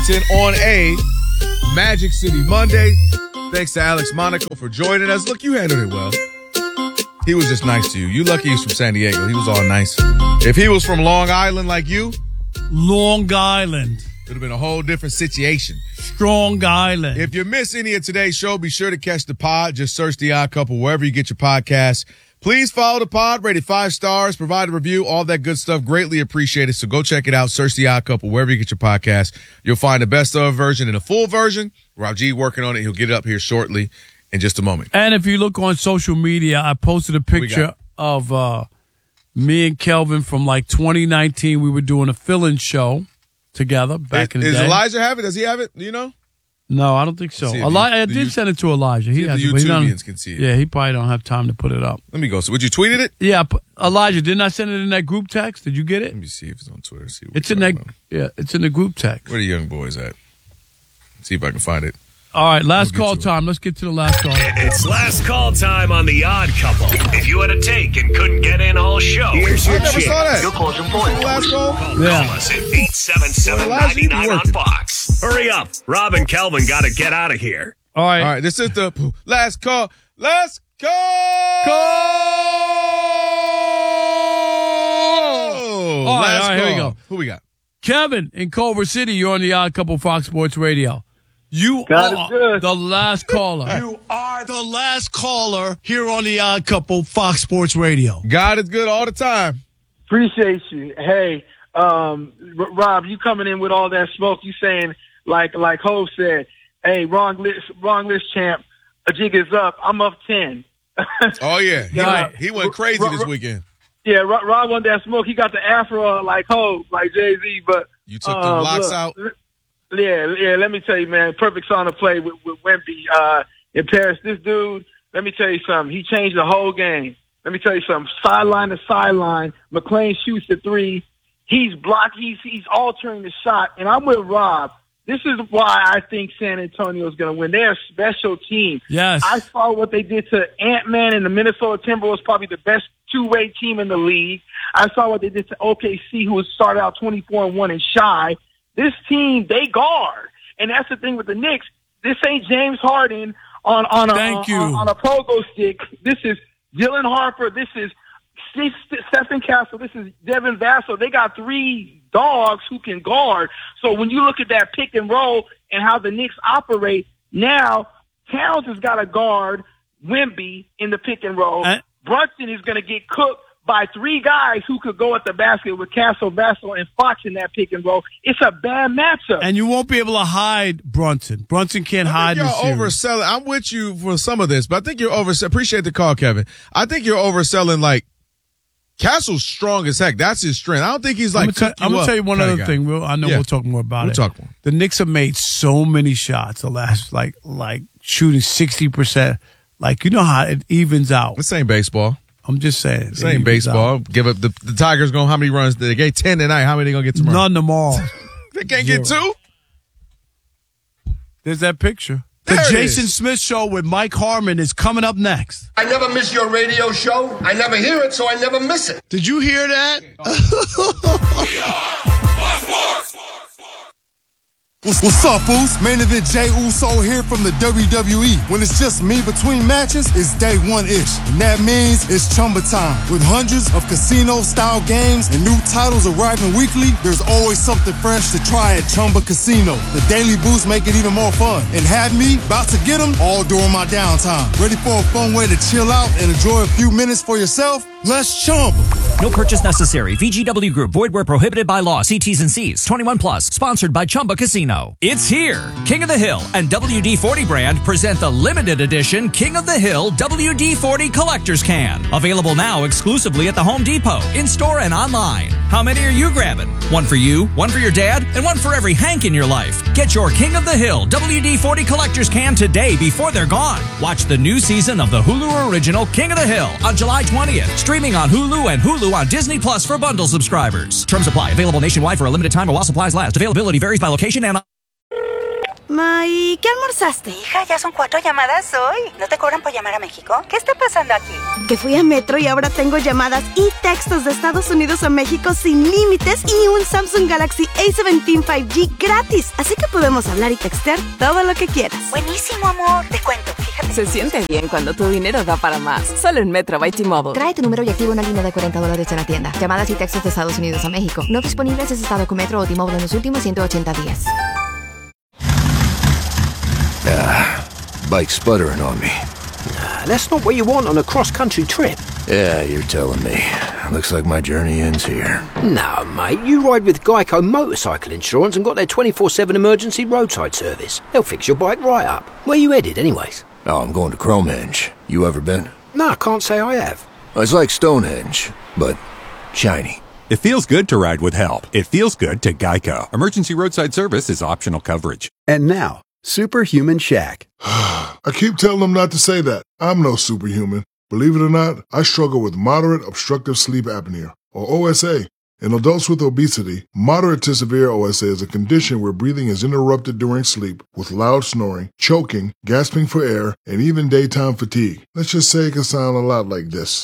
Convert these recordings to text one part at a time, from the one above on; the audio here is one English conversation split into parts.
On a Magic City Monday. Thanks to Alex Monaco for joining us. Look, you handled it well. He was just nice to you. You lucky he's from San Diego. He was all nice. If he was from Long Island like you, Long Island. it would have been a whole different situation. Strong Island. If you miss any of today's show, be sure to catch the pod. Just search The Odd Couple wherever you get your podcasts. Please follow the pod, rate it 5 stars, provide a review, all that good stuff. Greatly appreciated. So go check it out. Search The Odd Couple wherever you get your podcast. You'll find the best of version and a full version. Rob G working on it. He'll get it up here shortly in just a moment. And if you look on social media, I posted a picture of me and Kelvin from like 2019. We were doing a fill-in show together back in the day. Does Elijah have it? Does he have it? Do you know? No, I don't think so. I did send it to Elijah. He has the it, but YouTubians can see it. Yeah, he probably don't have time to put it up. Let me go. So, would you tweeted it? Yeah, Elijah, didn't I send it in that group text? Did you get it? Let me see if it's on Twitter. See what it's in that. Yeah, it's in the group text. Where the young boys at? See if I can find it. All right, last call time. Let's get to the last call. It's last call time on The Odd Couple. If you had a take and couldn't get in all show, here's your chance. Your call's important. Last call? Yeah. Call us at 877-99 on Fox. Hurry up. Rob and Kelvin got to get out of here. All right. All right, this is the last call. Last call! All right, here we go. Who we got? Kevin in Culver City, you're on The Odd Couple Fox Sports Radio. You are the last caller. You are the last caller here on The Odd Couple Fox Sports Radio. God is good all the time. Appreciate you. Hey, Rob, you coming in with all that smoke. You saying, like Hov said, hey, wrong list champ, a jig is up. I'm up 10. Oh, yeah. He went crazy this weekend. Yeah, Rob wanted that smoke. He got the afro like Hov, like Jay-Z. But you took the locks out. Yeah. Let me tell you, man, perfect song to play with Wemby in Paris. This dude, let me tell you something. He changed the whole game. Let me tell you something. Sideline to sideline. McClain shoots the three. He's blocked. He's altering the shot. And I'm with Rob. This is why I think San Antonio is going to win. They're a special team. Yes. I saw what they did to Ant-Man and the Minnesota Timberwolves, probably the best two-way team in the league. I saw what they did to OKC, who started out 24-1 and shy. This team, they guard. And that's the thing with the Knicks. This ain't James Harden on a pogo stick. This is Dylan Harper. This is Stephen Castle. This is Devin Vassell. They got 3 dogs who can guard. So when you look at that pick and roll and how the Knicks operate, now Towns has got to guard Wemby in the pick and roll. Brunson is going to get cooked by 3 guys who could go at the basket with Castle, Vassell, and Fox in that pick and roll. It's a bad matchup. And you won't be able to hide Brunson. Brunson can't hide in the series. Overselling. I'm with you for some of this, but I think you're overselling. Appreciate the call, Kevin. I think you're overselling, like, Castle's strong as heck. That's his strength. I don't think he's like. I'm gonna tell you one other thing. We'll talk more about it. We'll talk more. The Knicks have made so many shots. The last like shooting 60%. Like, you know how it evens out. This ain't baseball. I'm just saying. This ain't baseball. Give up the Tigers going. How many runs? They gave 10 tonight. How many they gonna get tomorrow? None tomorrow. They can't get 2. There's that picture. The Jason Smith Show with Mike Harmon is coming up next. I never miss your radio show. I never hear it, so I never miss it. Did you hear that? What's up, Foos? Main event Jey Uso here from the WWE. When it's just me between matches, it's day one-ish. And that means it's Chumba time. With hundreds of casino-style games and new titles arriving weekly, there's always something fresh to try at Chumba Casino. The daily boosts make it even more fun. And have me about to get them all during my downtime. Ready for a fun way to chill out and enjoy a few minutes for yourself? Let's Chumba. No purchase necessary. VGW Group. Void where prohibited by law. See T's and C's. 21 plus. Sponsored by Chumba Casino. It's here. King of the Hill and WD-40 brand present the limited edition King of the Hill WD-40 Collector's Can. Available now exclusively at the Home Depot, in-store and online. How many are you grabbing? One for you, one for your dad, and one for every Hank in your life. Get your King of the Hill WD-40 Collector's Can today before they're gone. Watch the new season of the Hulu original King of the Hill on July 20th. Streaming on Hulu and Hulu on Disney Plus for bundle subscribers. Terms apply. Available nationwide for a limited time or while supplies last. Availability varies by location and... mamá, ¿y qué almorzaste? Hija, ya son 4 llamadas hoy. ¿No te cobran por llamar a México? ¿Qué está pasando aquí? Que fui a Metro y ahora tengo llamadas y textos de Estados Unidos a México sin límites y un Samsung Galaxy A17 5G gratis. Así que podemos hablar y textear todo lo que quieras. Buenísimo, amor. Te cuento, fíjate. Se siente bien cuando tu dinero da para más. Solo en Metro by T-Mobile. Trae tu número y activa una línea de $40 en la tienda. Llamadas y textos de Estados Unidos a México. No disponibles si estado con Metro o T-Mobile en los últimos 180 días. Bike sputtering on me. That's not what you want on a cross-country trip. Yeah, you're telling me. Looks like my journey ends here. No, mate, you ride with Geico Motorcycle Insurance and got their 24/7 emergency roadside service. They'll fix your bike right up. Where you headed, anyways? Oh, I'm going to Cromenge. You ever been? No, I can't say I have. It's like Stonehenge, but shiny. It feels good to ride with help. It feels good to Geico. Emergency roadside service is optional coverage. And now, Superhuman Shaq. I keep telling them not to say that. I'm no superhuman. Believe it or not, I struggle with moderate obstructive sleep apnea, or OSA. In adults with obesity, moderate to severe OSA is a condition where breathing is interrupted during sleep with loud snoring, choking, gasping for air, and even daytime fatigue. Let's just say it can sound a lot like this.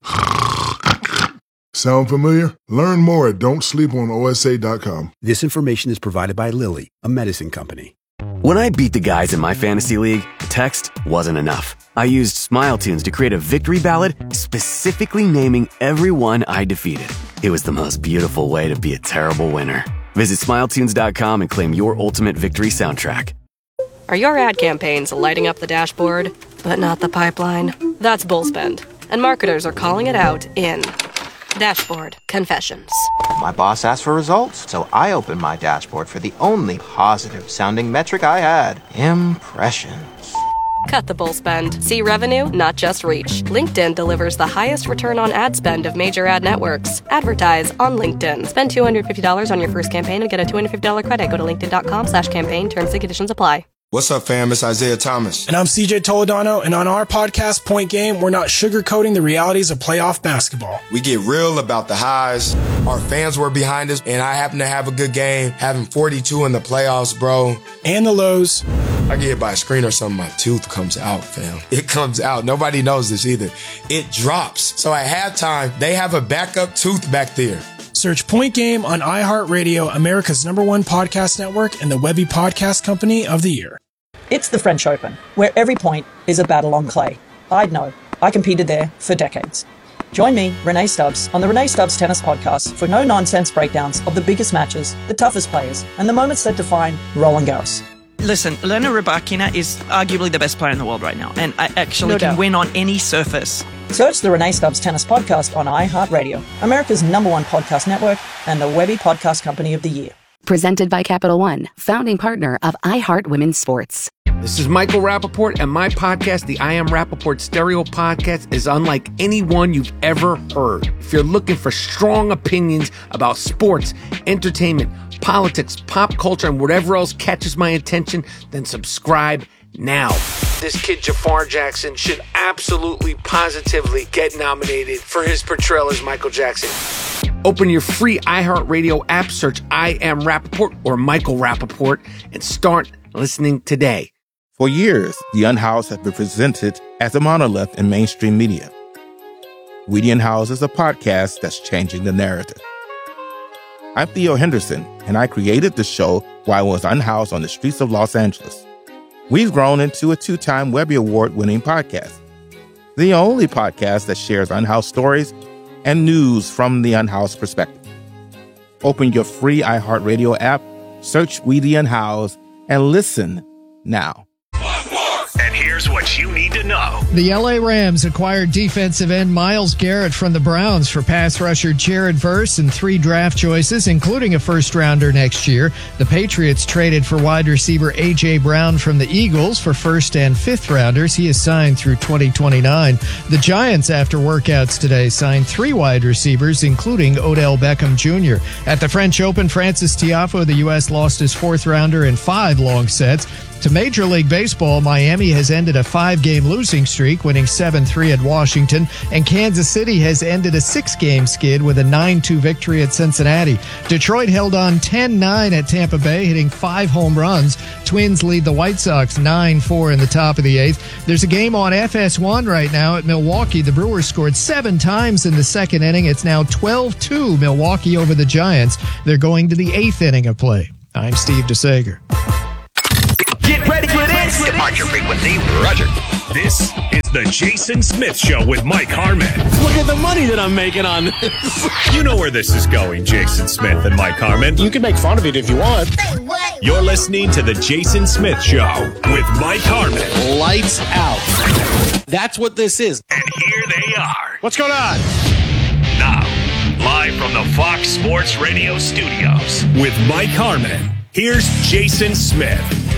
Sound familiar? Learn more at don'tsleeponosa.com. This information is provided by Lilly, a medicine company. When I beat the guys in my fantasy league, text wasn't enough. I used Smile Tunes to create a victory ballad specifically naming everyone I defeated. It was the most beautiful way to be a terrible winner. Visit SmileTunes.com and claim your ultimate victory soundtrack. Are your ad campaigns lighting up the dashboard, but not the pipeline? That's Bullspend, and marketers are calling it out in Dashboard Confessions. My boss asked for results, so I opened my dashboard for the only positive-sounding metric I had, impressions. Cut the bull spend. See revenue, not just reach. LinkedIn delivers the highest return on ad spend of major ad networks. Advertise on LinkedIn. Spend $250 on your first campaign and get a $250 credit. Go to linkedin.com/campaign. Terms and conditions apply. What's up, fam? It's Isaiah Thomas. And I'm CJ Toledano, and on our podcast, Point Game, we're not sugarcoating the realities of playoff basketball. We get real about the highs. Our fans were behind us, and I happen to have a good game, having 42 in the playoffs, bro. And the lows. I get hit by a screen or something, my tooth comes out, fam. It comes out. Nobody knows this either. It drops. So at halftime, they have a backup tooth back there. Search Point Game on iHeartRadio, America's #1 podcast network, and the Webby Podcast Company of the Year. It's the French Open, where every point is a battle on clay. I'd know. I competed there for decades. Join me, Renee Stubbs, on the Renee Stubbs Tennis Podcast for no-nonsense breakdowns of the biggest matches, the toughest players, and the moments that define Roland Garros. Listen, Elena Rybakina is arguably the best player in the world right now, and I actually can win on any surface. Search the Renee Stubbs Tennis Podcast on iHeartRadio, America's #1 podcast network, and the Webby Podcast Company of the Year. Presented by Capital One, founding partner of iHeart Women's Sports. This is Michael Rappaport, and my podcast, the I Am Rappaport Stereo Podcast, is unlike any one you've ever heard. If you're looking for strong opinions about sports, entertainment, politics, pop culture, and whatever else catches my attention, then subscribe now. This kid, Jafar Jackson, should absolutely, positively get nominated for his portrayal as Michael Jackson. Open your free iHeartRadio app, search I Am Rappaport or Michael Rappaport, and start listening today. For years, The Unhoused has been presented as a monolith in mainstream media. We The Unhoused is a podcast that's changing the narrative. I'm Theo Henderson, and I created the show while I was unhoused on the streets of Los Angeles. We've grown into a 2-time Webby Award-winning podcast, the only podcast that shares unhoused stories and news from the unhoused perspective. Open your free iHeartRadio app, search We The Unhoused, and listen now. And here's what you need to know. The LA Rams acquired defensive end Myles Garrett from the Browns for pass rusher Jared Verse and 3 draft choices, including a first-rounder next year. The Patriots traded for wide receiver A.J. Brown from the Eagles for first- and fifth-rounders. He is signed through 2029. The Giants, after workouts today, signed 3 wide receivers, including Odell Beckham Jr. At the French Open, Francis Tiafoe, the U.S., lost his 4th-rounder in 5 long sets. To Major League Baseball, Miami has ended ended a 5-game losing streak, winning 7-3 at Washington, and Kansas City has ended a 6-game skid with a 9-2 victory at Cincinnati. Detroit held on 10-9 at Tampa Bay, hitting 5 home runs. Twins lead the White Sox 9-4 in the top of the 8th. There's a game on FS1 right now at Milwaukee. The Brewers scored 7 times in the second inning. It's now 12-2 Milwaukee over the Giants. They're going to the 8th inning of play. I'm Steve DeSager. Get ready for this. Departure frequency, Roger. This is the Jason Smith Show with Mike Harmon. Look at the money that I'm making on this. You know where this is going, Jason Smith and Mike Harmon. You can make fun of it if you want. You're listening to the Jason Smith Show with Mike Harmon. Lights out. That's what this is. And here they are. What's going on? Now, live from the Fox Sports Radio studios with Mike Harmon. Here's Jason Smith.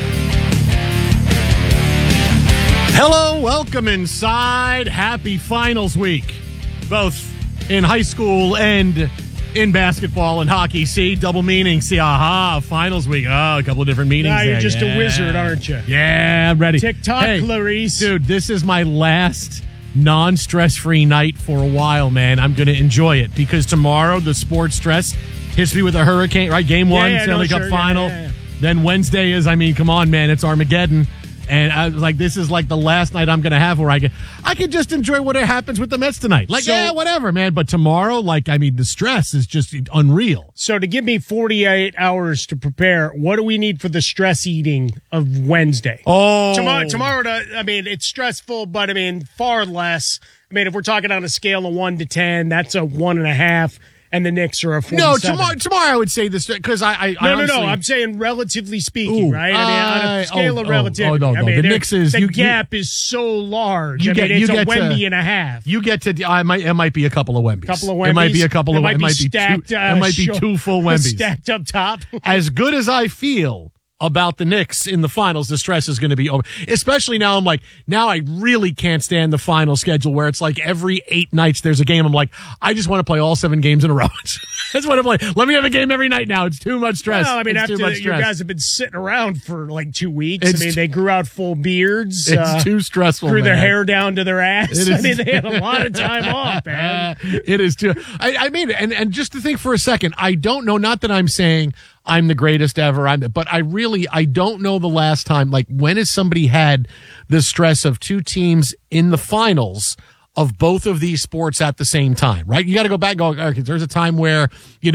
Hello, welcome inside. Happy finals week, both in high school and in basketball and hockey. See, double meaning. See, aha, finals week. Oh, a couple of different meanings. Now you're there. just a wizard, aren't you? Yeah, I'm ready. TikTok, Clarice. Dude, this is my last non-stress-free night for a while, man. I'm going to enjoy it because tomorrow the sports stress hits me with a hurricane, right? Game 1, Stanley Cup final. Yeah. Then Wednesday is, come on, man, it's Armageddon. And I was like, this is like the last night I'm going to have where I can just enjoy what happens with the Mets tonight. Like, yeah, whatever, man. But tomorrow, the stress is just unreal. So to give me 48 hours to prepare, what do we need for the stress eating of Wednesday? Oh. Tomorrow, it's stressful, but, far less. If we're talking on a scale of 1 to 10, that's a 1.5. And the Knicks are a 47. No, tomorrow I would say this because I honestly, no. I'm saying relatively speaking, right? On a scale of relativity. No. The Knicks is the gap is so large. It's a Wemby and a half. You get to. It might be a couple of Wembys. It might be a couple of. It might be stacked. It might be 2 full Wembys stacked up top. As good as I feel about the Knicks in the finals, the stress is going to be over. Especially now, now I really can't stand the final schedule where it's like every 8 nights there's a game. I'm like, I just want to play all 7 games in a row. I just want to play. Let me have a game every night now. It's too much stress. Well, after you guys have been sitting around for 2 weeks. They grew out full beards. It's too stressful. Grew their hair down to their ass. They had a lot of time off, man. It is too. And just to think for a second, I don't know. Not that I'm saying I'm the greatest ever. But I don't know the last time. When has somebody had the stress of 2 teams in the finals of both of these sports at the same time, right? You got to go back and go, okay, there's a time where,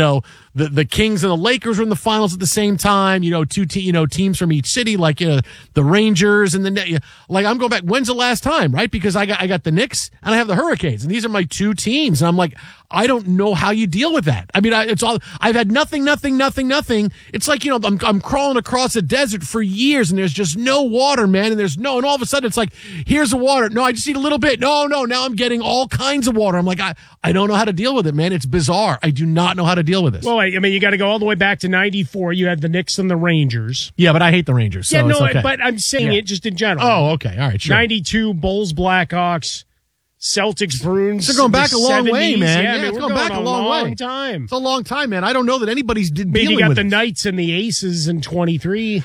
the Kings and the Lakers were in the finals at the same time, teams from each city, the Rangers and I'm going back. When's the last time, right? Because I got the Knicks and I have the Hurricanes, and these are my 2 teams. And I'm like, I don't know how you deal with that. It's all, I've had nothing. It's like, I'm crawling across a desert for years and there's just no water, man. And all of a sudden it's like, here's the water. No, I just need a little bit. No, now I'm getting all kinds of water. I'm like, I don't know how to deal with it, man. It's bizarre. I do not know how to deal with this. Well, you got to go all the way back to 94. You had the Knicks and the Rangers. Yeah, but I hate the Rangers. So it's okay. But I'm saying it just in general. Oh, okay. All right, sure. 92, Bulls, Blackhawks, Celtics, Bruins. They're going back a long 70s. way, man. Yeah, it's going back a long time. It's a long time, man. I don't know that anybody's dealing with it. You got the Knights and the Aces in 23.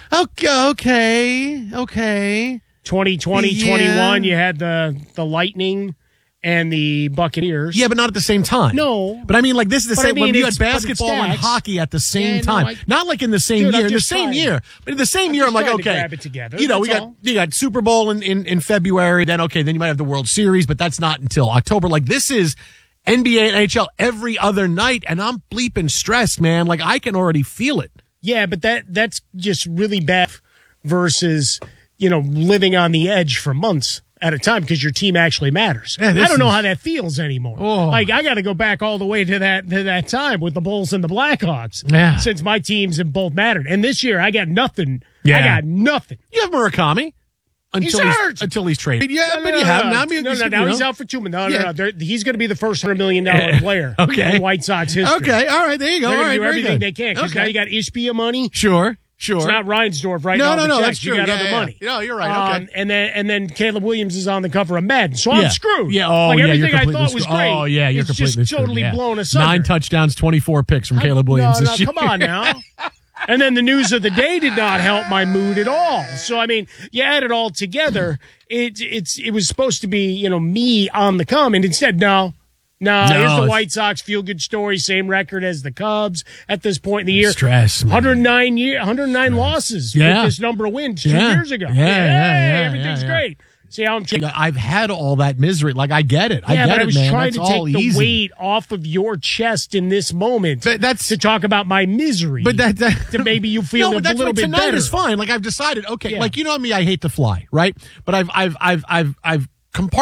Okay. 2020, 21, you had the Lightning and the Buccaneers. Yeah, but not at the same time. No. But this is the same. When you had basketball and hockey at the same time. Not like in the same year. In the same year. But in the same year, I'm like, okay. Grab it together. You got Super Bowl in February. Then you might have the World Series, but that's not until October. This is NBA and NHL every other night, and I'm bleeping stressed, man. I can already feel it. Yeah, but that's just really bad versus, living on the edge for months at a time because your team actually matters. I don't know how that feels anymore. Oh. I got to go back all the way to that time with the Bulls and the Blackhawks. Yeah. Since my teams have both mattered. And this year I got nothing. Yeah. I got nothing. You have Murakami. Until he's traded. Yeah, but you have him. Now he's out for 2 months. No. He's going to be the first $100 million player in White Sox history. Okay, all right, there you go. They're all right, do everything they can because now you got Ishbia money. Sure. It's not Reinsdorf right now. No, that's true. You got other money. No, you're right. Okay. And then Caleb Williams is on the cover of Madden. So I'm screwed. Yeah. Everything I thought was great. Oh, yeah, you're completely just totally screwed. blown aside. 9 touchdowns, 24 picks from Caleb Williams this year. Come on now. And then the news of the day did not help my mood at all. So, I mean, you add it all together, it was supposed to be, me on the come, and instead, no, here's the White Sox feel-good story, same record as the Cubs at this point in the year. Stress, man. 109 losses with this number of wins 2 years ago. Everything's great. See how I'm I've had all that misery. Like, I get it. I was trying to take the weight off of your chest in this moment. That's to talk about my misery. But to maybe you feel a little bit tonight better. Is fine. Like, I've decided. Okay, like, you know me, I hate to fly, right? But I've compartmentalized